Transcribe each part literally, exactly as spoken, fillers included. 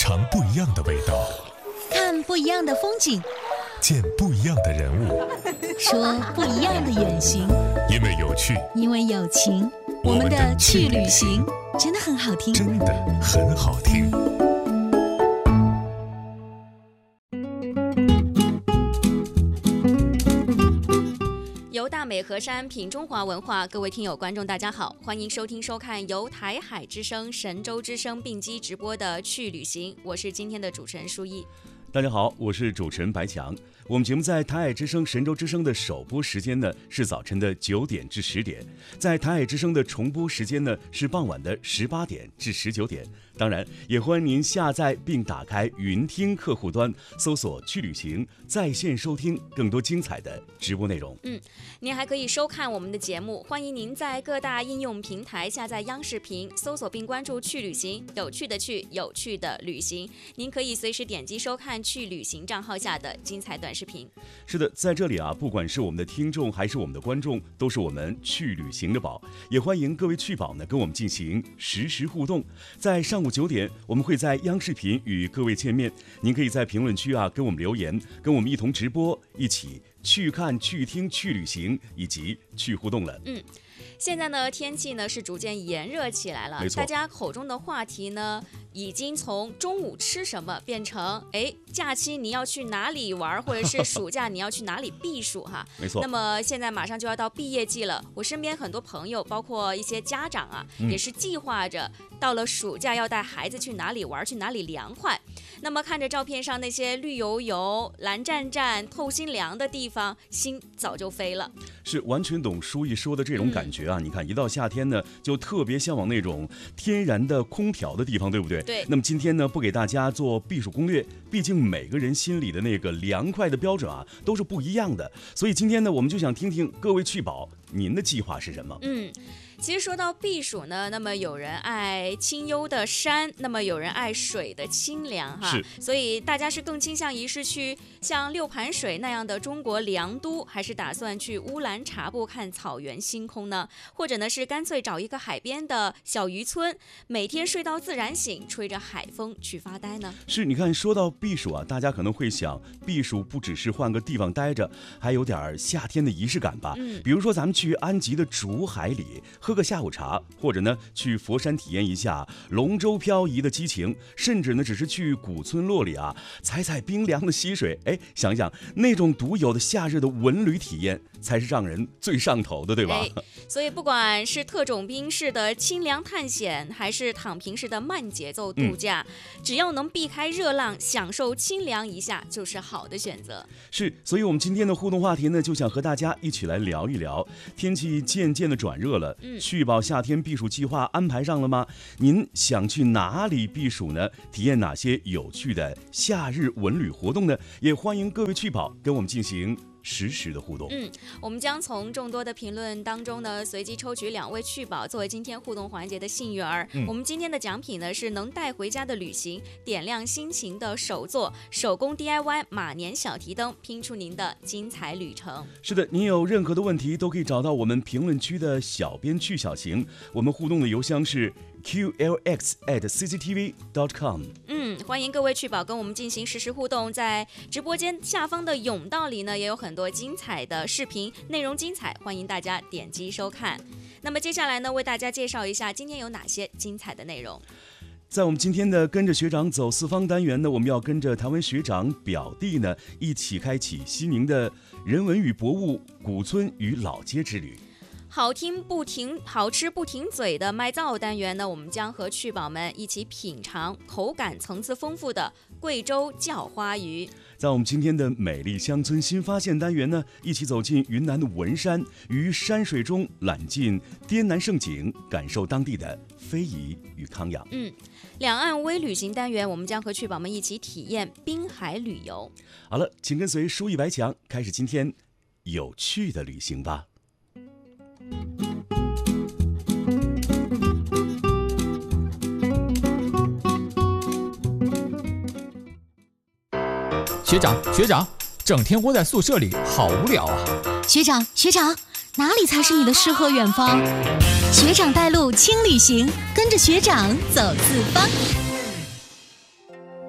尝不一样的味道， 看不一样的风景， 见不一样的人物， 说不一样的远行。 因为有趣， 因为有情，我们的去旅行真的很好听， 真的很好听。 游大美河山，品中华文化。各位听友观众大家好，欢迎收听收看由台海之声、神州之声并机直播的去旅行，我是今天的主持人舒一。 大家好，我是主持人白强。我们节目在台海之声、神州之声的首播时间呢是早晨的九点至十点，在台海之声的重播时间呢是傍晚的十八点至十九点。当然，也欢迎您下载并打开云听客户端，搜索“去旅行”，在线收听更多精彩的直播内容。 嗯，您还可以收看我们的节目，欢迎您在各大应用平台下载央视频，搜索并关注“去旅行”，有趣的去，有趣的旅行。您可以随时点击收看去旅行账号下的精彩短视频。 是的，在这里啊，不管是我们的听众还是我们的观众，都是我们去旅行的宝。也欢迎各位去宝呢跟我们进行实时互动。在上午九点，我们会在央视频与各位见面。您可以在评论区啊跟我们留言，跟我们一同直播，一起去看、去听、去旅行以及去互动了。 嗯。现在呢，天气呢是逐渐炎热起来了，大家口中的话题呢，已经从中午吃什么变成哎，假期你要去哪里玩，或者是暑假你要去哪里避暑哈。 没错。 那么现在马上就要到毕业季了，我身边很多朋友，包括一些家长啊，嗯、也是计划着到了暑假要带孩子去哪里玩，去哪里凉快。那么看着照片上那些绿油油、蓝湛湛、透心凉的地方，心早就飞了。 是完全懂舒一说的这种感觉啊！嗯、你看，一到夏天呢，就特别向往那种天然的空调的地方，对不对？ 对。 那么今天呢，不给大家做避暑攻略，毕竟每个人心里的那个凉快的标准啊，都是不一样的。所以今天呢，我们就想听听各位去宝，您的计划是什么？ 嗯。其实说到避暑呢，那么有人爱清幽的山，那么有人爱水的清凉哈，所以大家是更倾向于是去像六盘水那样的中国良都，还是打算去乌兰察布看草原星空呢？或者呢是干脆找一个海边的小渔村，每天睡到自然醒，吹着海风去发呆呢？ 是，你看说到避暑啊，大家可能会想，避暑不只是换个地方待着，还有点夏天的仪式感吧？嗯，比如说咱们去安吉的竹海里喝个下午茶，或者呢去佛山体验一下龙舟漂移的激情，甚至呢只是去古村落里啊踩踩冰凉的溪水，哎，想想那种独有的夏日的文旅体验，才是让人最上头的，对吧？ 哎、所以不管是特种兵式的清凉探险，还是躺平式的慢节奏度假，嗯、只要能避开热浪，享受清凉一下，就是好的选择。 是，所以我们今天的互动话题呢，就想和大家一起来聊一聊，天气渐渐的转热了，嗯，去宝夏天避暑计划安排上了吗？您想去哪里避暑呢？体验哪些有趣的夏日文旅活动呢？也欢迎各位去宝跟我们进行实时的互动。 嗯，我们将从众多的评论当中呢，随机抽取两位去宝作为今天互动环节的幸运儿。嗯、我们今天的奖品呢是能带回家的旅行，点亮心情的手作手工 D I Y 马年小提灯，拼出您的精彩旅程。 是的，您有任何的问题都可以找到我们评论区的小编去小行，我们互动的邮箱是 Q L X at C C T V dot com。 嗯，欢迎各位去宝跟我们进行实时互动，在直播间下方的甬道里呢也有很多精彩的视频，内容精彩，欢迎大家点击收看。那么接下来呢，为大家介绍一下今天有哪些精彩的内容。 在我们今天的跟着学长走四方单元呢，我们要跟着台湾学长表弟呢一起开启西宁的人文与博物、古村与老街之旅。 好听不停，好吃不停嘴的麦灶单元呢，我们将和去宝们一起品尝口感层次丰富的贵州叫花鱼。 在我们今天的美丽乡村新发现单元呢，一起走进云南的文山，于山水中揽尽滇南盛景，感受当地的非遗与康养。 嗯，两岸微旅行单元，我们将和去宝们一起体验滨海旅游。 好了，请跟随舒一白强开始今天有趣的旅行吧。 学长，学长，整天窝在宿舍里，好无聊啊！ 学长，学长，哪里才是你的诗和远方？学长带路轻旅行，跟着学长走四方。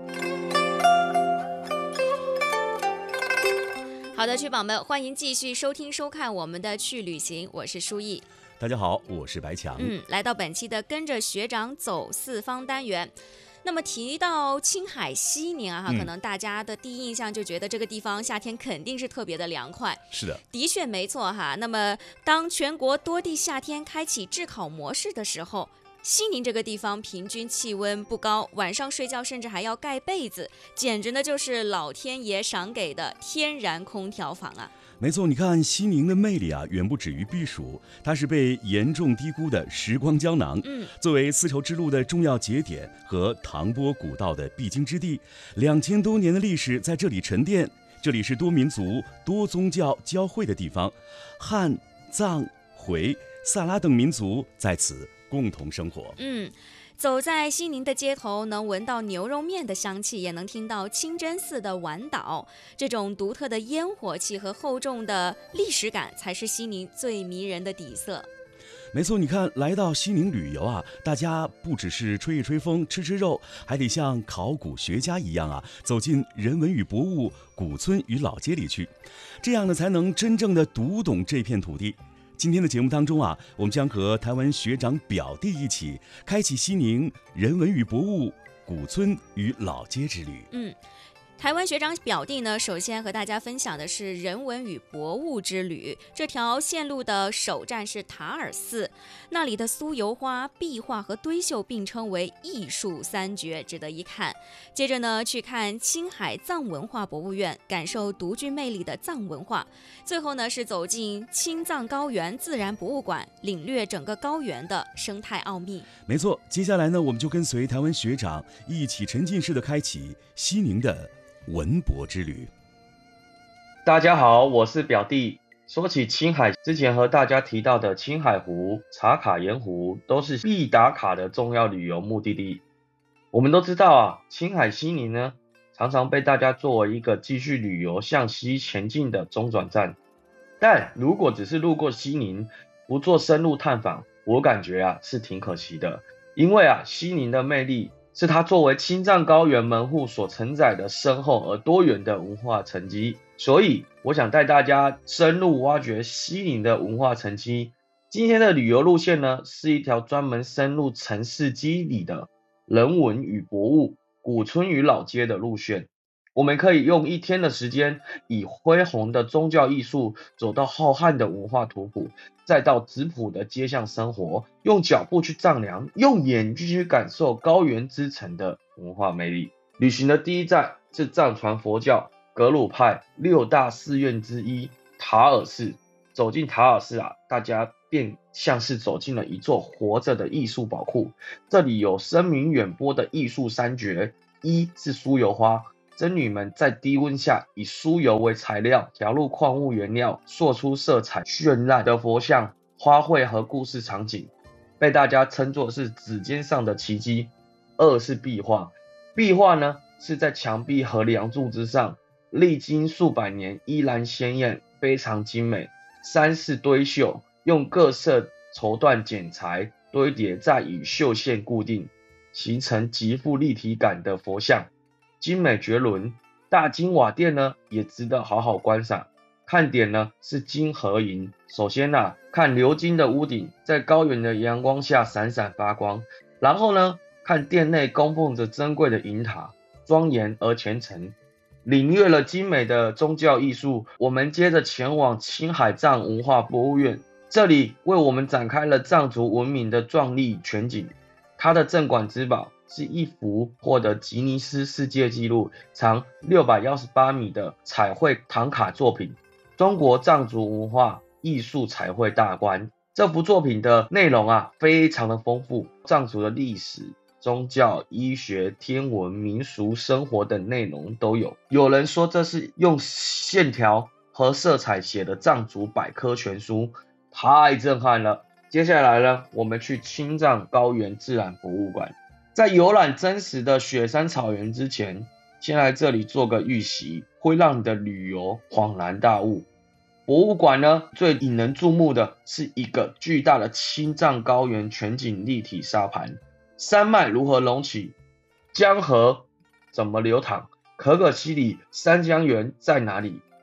好的，去宝们，欢迎继续收听收看我们的去旅行，我是舒毅。 大家好，我是白强。 嗯，来到本期的跟着学长走四方单元。那么提到青海西宁啊，可能大家的第一印象就觉得这个地方夏天肯定是特别的凉快。 是的， 的确没错哈。那么当全国多地夏天开启炙烤模式的时候，西宁这个地方平均气温不高，晚上睡觉甚至还要盖被子，简直呢就是老天爷赏给的天然空调房啊。 没错，你看西宁的魅力啊，远不止于避暑，它是被严重低估的时光胶囊。 嗯， 作为丝绸之路的重要节点和唐波古道的必经之地，两千多年的历史在这里沉淀。这里是多民族、多宗教交汇的地方，汉、藏、回、萨拉等民族在此共同生活。 嗯。走在西宁的街头，能闻到牛肉面的香气，也能听到清真寺的晚祷。这种独特的烟火气和厚重的历史感，才是西宁最迷人的底色。 没错，你看，来到西宁旅游啊，大家不只是吹一吹风、吃吃肉，还得像考古学家一样啊，走进人文与博物、古村与老街里去，这样呢，才能真正的读懂这片土地。今天的节目当中啊，我们将和台湾学长表弟一起开启西宁人文与博物、古村与老街之旅。 嗯。台湾学长表弟呢，首先和大家分享的是人文与博物之旅。这条线路的首站是塔尔寺，那里的酥油花、壁画和堆绣并称为艺术三绝，值得一看。接着呢，去看青海藏文化博物院，感受独具魅力的藏文化。最后呢，是走进青藏高原自然博物馆，领略整个高原的生态奥秘。 没错，接下来呢，我们就跟随台湾学长一起沉浸式的开启西宁的文博之旅。 大家好，我是表弟。说起青海，之前和大家提到的青海湖、茶卡盐湖都是必打卡的重要旅游目的地。我们都知道啊，青海西宁呢，常常被大家作为一个继续旅游向西前进的中转站。但如果只是路过西宁，不做深入探访，我感觉啊是挺可惜的。因为啊，西宁的魅力是它作为青藏高原门户所承载的深厚而多元的文化沉积，所以我想带大家深入挖掘西宁的文化沉积。今天的旅游路线呢，是一条专门深入城市肌理的人文与博物、古村与老街的路线。我们可以用一天的时间，以恢宏的宗教艺术走到浩瀚的文化图谱，再到质朴的街巷生活，用脚步去丈量，用眼睛去感受高原之城的文化魅力。旅行的第一站是藏传佛教格鲁派六大寺院之一塔尔寺。走进塔尔寺啊，大家便像是走进了一座活着的艺术宝库。这里有声名远播的艺术三绝，一是酥油花。僧侣们在低温下以酥油为材料，调入矿物原料，塑出色彩绚烂的佛像、花卉和故事场景，被大家称作是指尖上的奇迹。二是壁画，壁画呢是在墙壁和梁柱之上，历经数百年依然鲜艳，非常精美。三是堆绣，用各色绸缎剪裁堆叠，再以绣线固定，形成极富立体感的佛像。精美绝伦。大金瓦殿呢也值得好好观赏，看点呢是金和银。首先啊，看鎏金的屋顶在高原的阳光下闪闪发光，然后呢看殿内供奉着珍贵的银塔，庄严而虔诚。领略了精美的宗教艺术，我们接着前往青海藏文化博物院，这里为我们展开了藏族文明的壮丽全景。它的镇馆之宝是一幅获得吉尼斯世界纪录、长六百一十八米的彩绘唐卡作品《中国藏族文化艺术彩绘大观》。这幅作品的内容啊，非常的丰富，藏族的历史、宗教、医学、天文、民俗、生活等内容都有。有人说这是用线条和色彩写的藏族百科全书，太震撼了。接下来呢，我们去青藏高原自然博物馆。在游览真实的雪山草原之前，先来这里做个预习，会让你的旅游恍然大悟。博物馆呢，最引人注目的是一个巨大的青藏高原全景立体沙盘，山脉如何隆起，江河怎么流淌，可可西里山江源在哪里，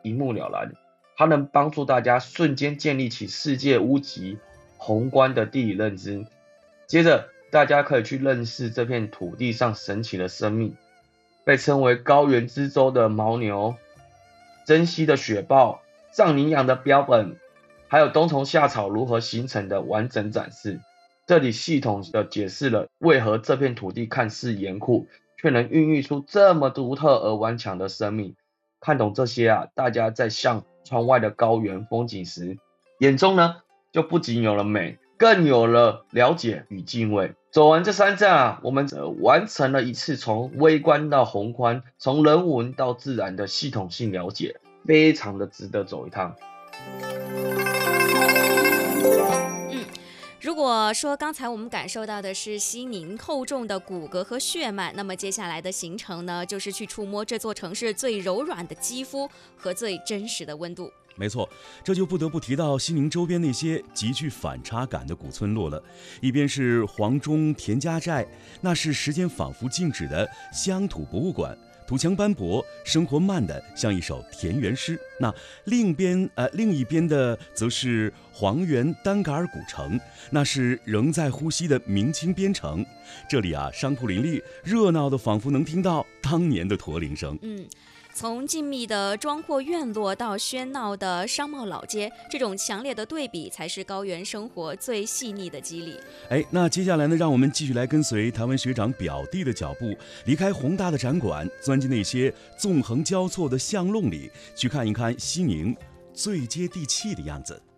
一目了然，它能帮助大家瞬间建立起世界屋脊宏观的地理认知。接着大家可以去认识这片土地上神奇的生命，被称为高原之州的牦牛、珍稀的雪豹、藏羚羊的标本，还有冬虫夏草如何形成的完整展示。这里系统的解释了为何这片土地看似严酷，却能孕育出这么独特而顽强的生命。看懂这些啊，大家在向窗外的高原风景时，眼中呢就不仅有了美，更有了了解与敬畏。走完这三站啊，我们完成了一次从微观到宏观，从人文到自然的系统性了解，非常的值得走一趟。 如果说刚才我们感受到的是西宁厚重的骨骼和血脉，那么接下来的行程呢，就是去触摸这座城市最柔软的肌肤和最真实的温度。 没错，这就不得不提到西宁周边那些极具反差感的古村落了。一边是黄忠田家寨，那是时间仿佛静止的乡土博物馆，土墙斑驳，生活慢的像一首田园诗。那另一边呃另一边的则是黄原丹噶尔古城，那是仍在呼吸的明清边城。这里啊，商铺林立，热闹的仿佛能听到当年的驼铃声。 嗯。从静谧的庄阔院落到喧闹的商贸老街，这种强烈的对比才是高原生活最细腻的肌理。 哎，那接下来呢，让我们继续来跟随台湾学长表弟的脚步，离开宏大的展馆，钻进那些纵横交错的巷弄里，去看一看西宁最接地气的样子。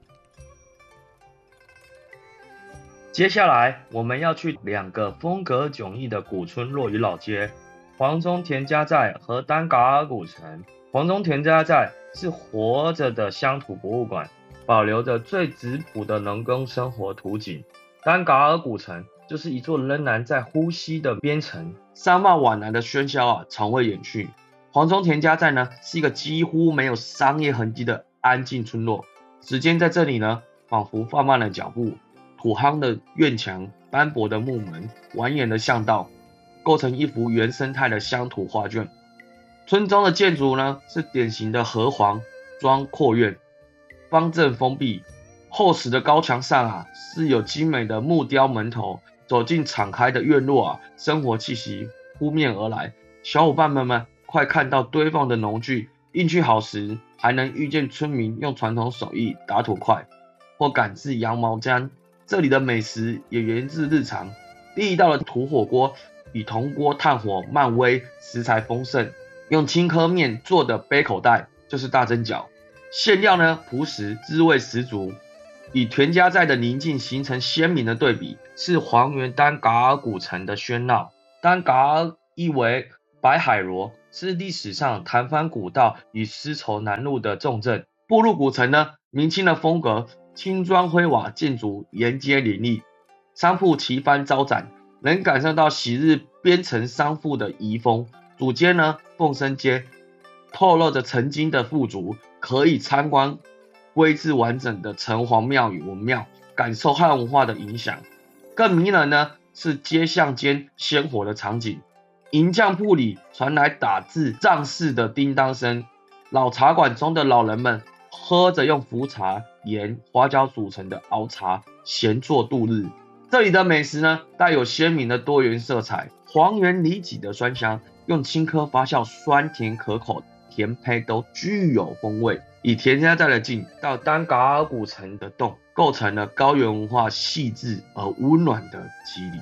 接下来我们要去两个风格迥异的古村落与老街。黄忠田家寨和丹噶尔古城。黄忠田家寨是活着的乡土博物馆，保留着最质朴的农耕生活图景。丹噶尔古城就是一座仍然在呼吸的边城，商贸往来的喧嚣啊，从未远去。黄忠田家寨呢，是一个几乎没有商业痕迹的安静村落。时间在这里呢，仿佛放慢了脚步。土夯的院墙，斑驳的木门，蜿蜒的巷道，构成一幅原生态的乡土画卷。村中的建筑呢，是典型的河黄庄阔院，方正封闭。厚实的高墙上啊，是有精美的木雕门头。走进敞开的院落啊，生活气息扑面而来。小伙伴们们，快看到堆放的农具，运气好时还能遇见村民用传统手艺打土块或赶制羊毛毡。这里的美食也源自日常，地道的土火锅以铜锅炭火慢煨，食材丰盛。用青稞面做的杯口袋就是大蒸饺，馅料呢朴实，滋味十足。与田家寨的宁静形成鲜明的对比，是黄原丹噶尔古城的喧闹。丹噶尔意为白海螺，是历史上弹簧古道与丝绸南路的重镇。步入古城呢，明清的风格，青砖灰瓦建筑沿街林立，商铺旗帆招展，能感受到昔日边城商埠的遗风。主街呢，凤生街，透露着曾经的富足，可以参观规制完整的城隍庙与文庙，感受汉文化的影响。更迷人呢，是街巷间鲜活的场景。银匠铺里传来打字仗势的叮当声，老茶馆中的老人们喝着用浮茶、盐、花椒组成的熬茶，闲坐度日。这里的美食呢，带有鲜明的多元色彩，黄原里脊的酸香，用青稞发酵，酸甜可口，甜胚都具有风味。以田家寨的静到丹噶尔古城的动，构成了高原文化细致而温暖的肌理。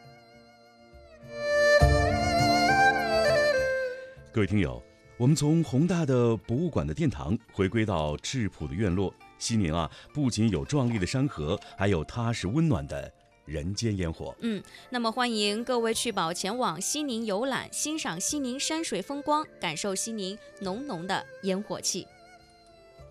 各位听友，我们从宏大的博物馆的殿堂回归到质朴的院落。西宁啊，不仅有壮丽的山河，还有踏实温暖的人间烟火。 嗯，那么欢迎各位去宝前往西宁游览，欣赏西宁山水风光，感受西宁浓浓的烟火气。